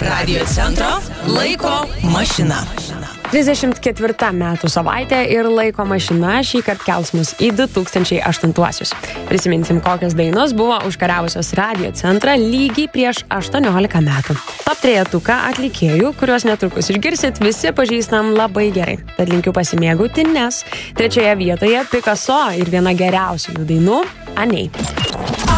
Radio centro laiko mašina. 34 metų savaitė ir laiko mašina šįkart kels mus į 2008-uosius. Prisiminsim, kokios dainos buvo užkariavusios Radio centrą lygiai prieš 18 metų. Top 3 atlikėjų, kuriuos netrukus išgirsit, visi pažįstam labai gerai. Tad linkiu pasimėgauti, nes 3 vietoje Picasso ir viena geriausių jų dainų Anei.